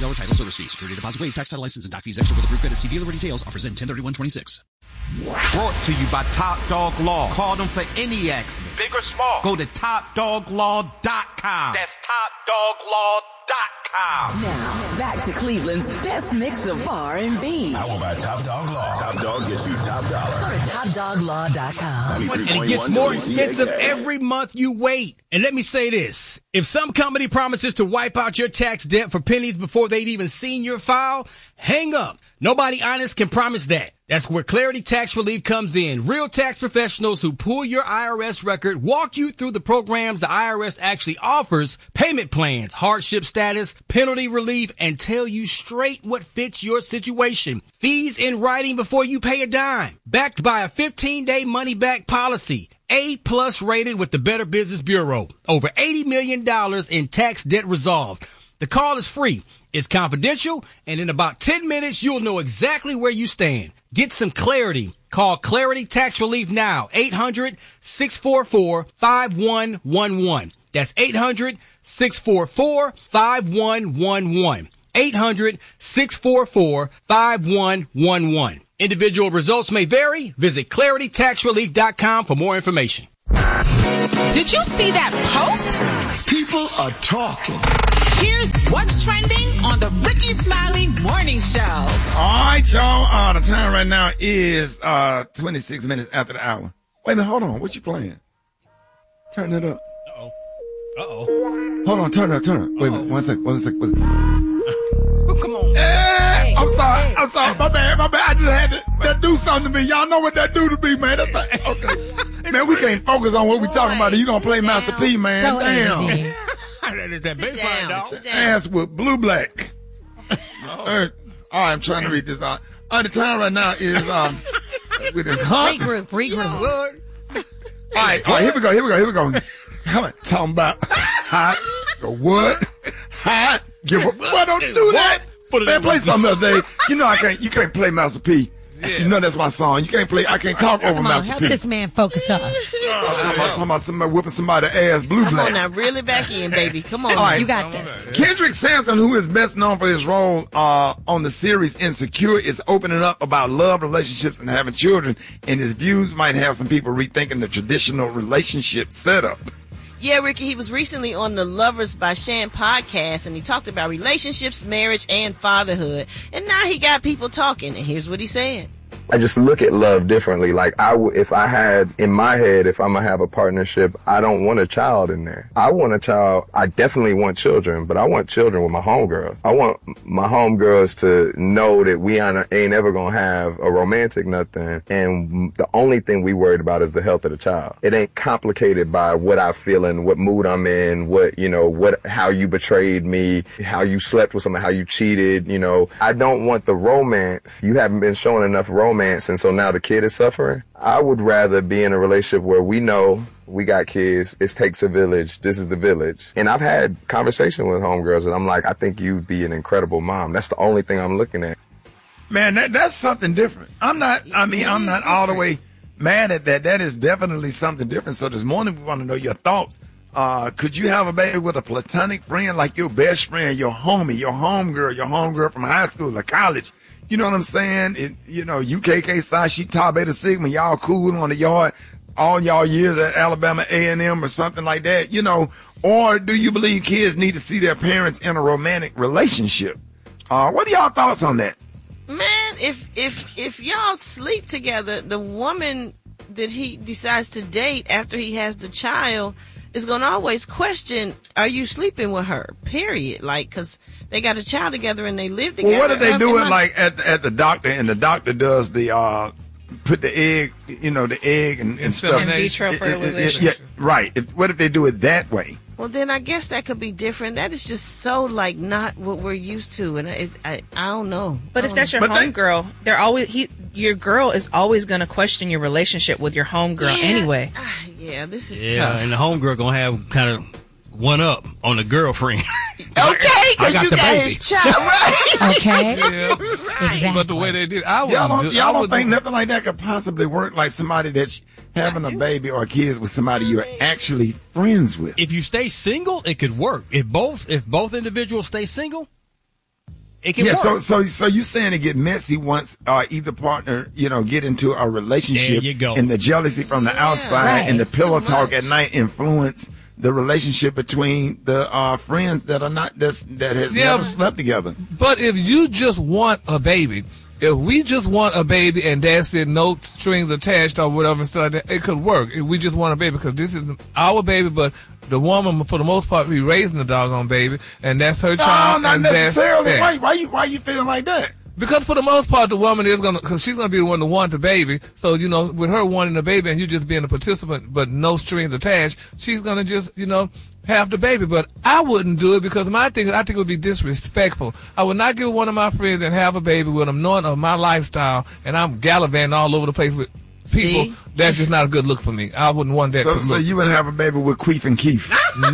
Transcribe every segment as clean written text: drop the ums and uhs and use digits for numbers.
$15 title service fee. Security deposit waived. Tax title license and doc fees extra with approved credit. See dealer for details. Offers end 10/31/26. Brought to you by Top Dog Law. Call them for any accident. Big or small. Go to TopDogLaw.com. That's TopDogLaw.com. Now, back to Cleveland's best mix of R&B. I will buy Top Dog Law. Top Dog gets you top dollar. Go to TopDogLaw.com. And it gets more expensive every month you wait. And let me say this. If some company promises to wipe out your tax debt for pennies before they've even seen your file, hang up. Nobody honest can promise that. That's where Clarity Tax Relief comes in. Real tax professionals who pull your IRS record, walk you through the programs the IRS actually offers, payment plans, hardship status, penalty relief, and tell you straight what fits your situation. Fees in writing before you pay a dime. Backed by a 15-day money-back policy. A+ rated with the Better Business Bureau. Over $80 million in tax debt resolved. The call is free. It's confidential, and in about 10 minutes, you'll know exactly where you stand. Get some clarity. Call Clarity Tax Relief now. 800-644-5111. That's 800-644-5111. 800-644-5111. Individual results may vary. Visit ClarityTaxRelief.com for more information. Did you see that post? People are talking. Here's what's trending on the Ricky Smiley Morning Show. All right, y'all. The time right now is 26 minutes after the hour. Wait a minute, hold on. What you playing? Turn it up. Uh-oh. Hold on, turn it up. Wait a minute, one sec. Oh, come on. Hey, I'm sorry. My bad. I just had to do something to me. Y'all know what that do to me, man. That's like, okay. Man, we can't focus on what we talking about. You gonna play Master P, man. So damn. That is that baseline, dog. Ass with blue black. All right, I'm trying to read this out. The time right now is with the Regroup. All right, here we go. Come on, talking about hot, the what? Hot, give up. Why don't you do that? Man, play something the other day. You know you can't play Master P. Yeah. You know that's my song. I can't talk over Master P. Help this man focus up. I'm talking about somebody whipping somebody's ass blue black. Come on now, reel it back in, baby. Come on. Right. You got this. Kendrick Sampson, who is best known for his role on the series Insecure, is opening up about love, relationships, and having children, and his views might have some people rethinking the traditional relationship setup. Yeah, Ricky, he was recently on the Lovers by Shan podcast, and he talked about relationships, marriage, and fatherhood. And now he got people talking, and here's what he said. I just look at love differently. Like if I had in my head, if I'm gonna have a partnership, I don't want a child in there. I want a child. I definitely want children, but I want children with my homegirl. I want my homegirls to know that we ain't ever gonna have a romantic nothing. And the only thing we worried about is the health of the child. It ain't complicated by what I feel and what mood I'm in, how you betrayed me, how you slept with someone, how you cheated, I don't want the romance. You haven't been showing enough romance, and so now the kid is suffering. I would rather be in a relationship where we know we got kids. It takes a village. This is the village. And I've had conversation with homegirls, and I'm like, I think you'd be an incredible mom. That's the only thing I'm looking at. Man, that's something different. I'm not all the way mad at that. That is definitely something different. So this morning we want to know your thoughts. Could you have a baby with a platonic friend, like your best friend, your homie, your homegirl from high school or college? You know what I'm saying? UKK Psi, she Tau Beta Sigma, y'all cool on the yard, all y'all years at Alabama A&M or something like that, or do you believe kids need to see their parents in a romantic relationship? What are y'all thoughts on that? Man, if y'all sleep together, the woman that he decides to date after he has the child is going to always question, are you sleeping with her? Period. Cause they got a child together and they live together. Well, what if they do it at the doctor, and the doctor does the, put the egg, the egg and stuff. In vitro fertilization. Yeah, right. What if they do it that way? Well, then I guess that could be different. That is just so not what we're used to, and I don't know. But if that's your homegirl, your girl is always going to question your relationship with your homegirl anyway. Yeah, this is tough. Yeah, and the homegirl gonna have kind of one up on the girlfriend. Okay, because you got his child, right? Okay. Yeah. Exactly. But the way they did, y'all don't think nothing like that could possibly work, like somebody that's having a baby or kids with somebody you're actually friends with? If you stay single, it could work. If both individuals stay single, it can Yeah, work. so you saying it get messy once either partner, get into a relationship, There you go. and the jealousy from the outside and the pillow talk at night influence the relationship between the friends that are not that has never slept together. But if you just want a baby, if we just want a baby and that's it, no strings attached or whatever and stuff like that, it could work. If we just want a baby, because this is our baby, but the woman, for the most part, be raising the doggone baby, and that's her child. No, not and necessarily. That's that. Why you feeling like that? Because for the most part, the woman is because she's gonna be the one to want the baby. So with her wanting the baby and you just being a participant, but no strings attached, she's gonna just have the baby. But I wouldn't do it because I think it would be disrespectful. I would not give one of my friends and have a baby with them knowing of my lifestyle, and I'm gallivanting all over the place with people. See? That's just not a good look for me. I wouldn't want that to look. So you would have a baby with Queef and Keith?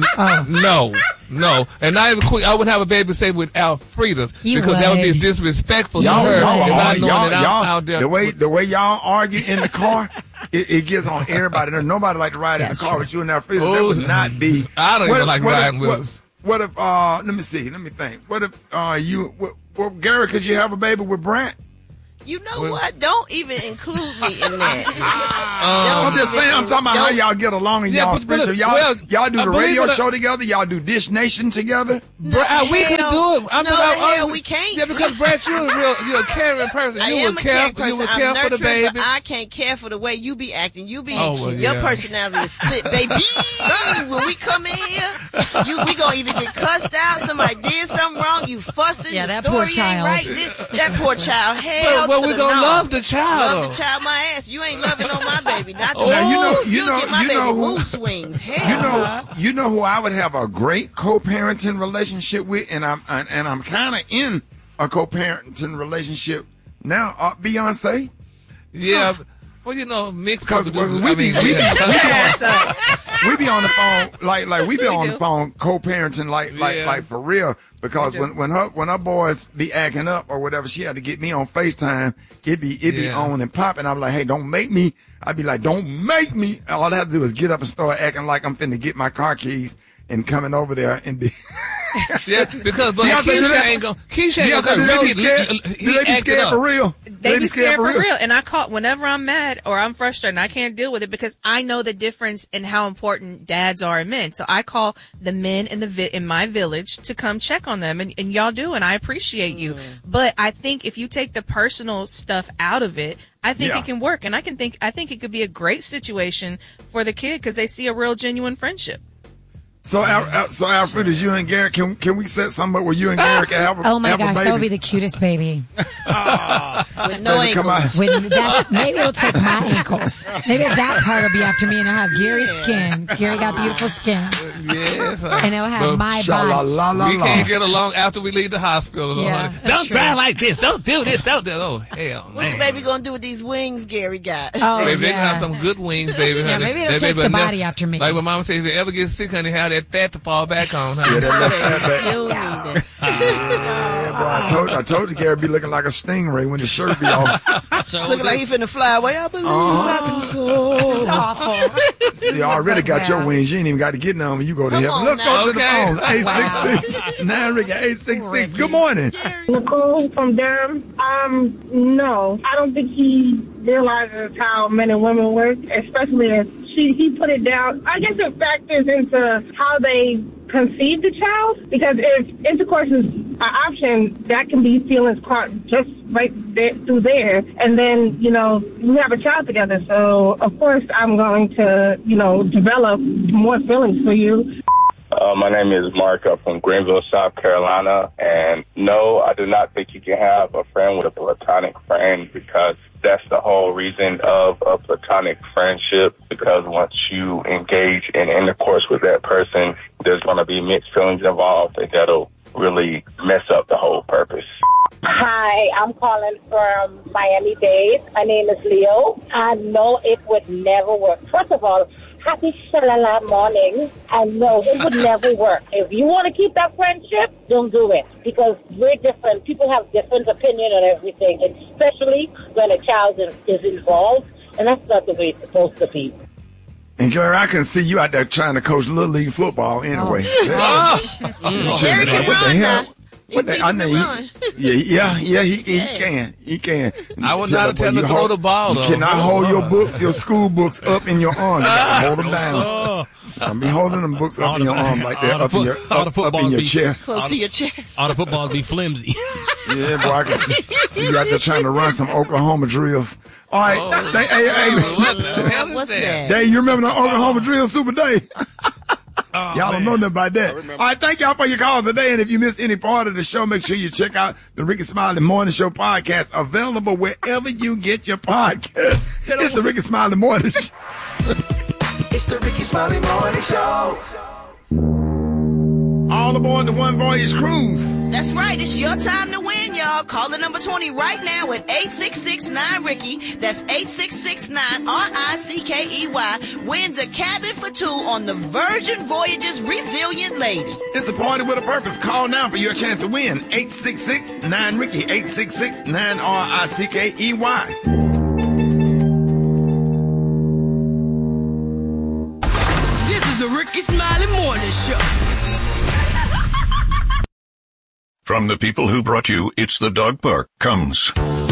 No. And not even I wouldn't have a baby, say, with Alfreda's, because that would be disrespectful to her. The way y'all argue in the car, it gets on everybody. There's nobody like to ride in the car with you and Alfreda. That would not be. I don't even like riding with us. What if? Let me think. What if Gary? Could you have a baby with Brant? You know what? Don't even include me in that. I'm just saying. I'm talking about how y'all get along and y'all friendship. Y'all do the radio show together. Y'all do Dish Nation together. We could do it. We can't. Yeah, because Brett, you're a caring person. You would care for the baby. But I can't care for the way you be acting. You be your your personality is split, baby. When we come in here, we gonna either get cussed out, somebody did something wrong, you fussing. Yeah, the that story poor child. ain't right. That poor child. Hell, but we gonna love the child. Love the child, my ass. You ain't loving on my baby. Not the you know get my baby who mood swings. Hell, you know who I would have a great co-parenting relationship with, and I'm kind of in a co-parenting relationship now. Beyonce. Yeah. Well, mixed because we be on the phone like we be on the phone co-parenting like for real. Because when her boys be acting up or whatever, she had to get me on FaceTime. It be on and popping. I'm like, hey, don't make me. I'd be like, don't make me. All I have to do is get up and start acting like I'm finna get my car keys and coming over there and be. Yeah, because Keisha ain't gonna. Keisha ain't gonna. Do they be scared for real? They be scared for real. And I call whenever I'm mad or I'm frustrated and I can't deal with it because I know the difference in how important dads are in men. So I call the men in my village to come check on them, and y'all do, and I appreciate you. But I think if you take the personal stuff out of it, I think it can work, and I think it could be a great situation for the kid because they see a real genuine friendship. So Alfred, is you and Garrett, can we set something up where you and Garrett can have a Oh my have gosh, a baby? that would be the cutest baby. with no ankles. Maybe it'll take my ankles. Maybe that part will be after me, and I'll have Gary's skin. Gary got beautiful skin. Yes. And it'll have my body. We can't get along after we leave the hospital. Yeah, don't drive like this. Don't do this. Don't do. Oh hell, man. What's the baby gonna do with these wings Gary got? Oh, baby, they can have some good wings, baby. Yeah, maybe it'll take the body after me. Like when Mama said, if you ever get sick, honey, have that fat to fall back on. You don't need that. Boy, I told you Gary be looking like a stingray when his shirt be off. Looking like he finna fly away. I believe I can soar. It's awful. You already got your wings. You ain't even got to get none when you go to heaven. Let's go to the phones. 866-9-RIGA-866. Good morning. Nicole from Durham. No, I don't think he realizes how men and women work, especially if he put it down. I guess it factors into how they conceive the child, because if intercourse is an option, that can be feelings caught just right there, through there. And then, we have a child together. So, of course, I'm going to, develop more feelings for you. My name is Mark. I'm from Greenville, South Carolina. And no, I do not think you can have a friend with a platonic friend, because that's the whole reason of a platonic friendship, because once you engage in intercourse with that person, there's going to be mixed feelings involved, and that'll really mess up the whole purpose. Hi, I'm calling from Miami-Dade. My name is Leo. I know it would never work. First of all, happy Shalala morning. I know it would never work. If you want to keep that friendship, don't do it, because we're different. People have different opinion on everything, especially when a child is involved, and that's not the way it's supposed to be. And Gary, I can see you out there trying to coach Little League football anyway. Gary can run now. What the hell? I know Yeah, he can. I would not tell him to throw the ball, though. You cannot hold your school books up in your arm. You gotta hold them down. Don't be holding them books up in your arm like that, up in your chest. Close to your chest. All the footballs be flimsy. Yeah, boy, I can see you out there trying to run some Oklahoma drills. All right. What's that? Dave, you remember the Oklahoma drill, Super Dave? Y'all don't know nothing about that. All right, thank y'all for your calls today. And if you missed any part of the show, make sure you check out the Ricky Smiley Morning Show podcast, available wherever you get your podcasts. It's the Ricky Smiley Morning Show. It's the Ricky Smiley Morning Show. All aboard the One Voyage Cruise. That's right. It's your time to win, y'all. Call the number 20 right now at 866-9-RICKY. That's 866-9-RICKEY. Wins a cabin for two on the Virgin Voyages Resilient Lady. It's a party with a purpose. Call now for your chance to win. 866-9-RICKY. 866-9-RICKEY. This is the Ricky Smiley Morning Show. From the people who brought you It's the Dog Park comes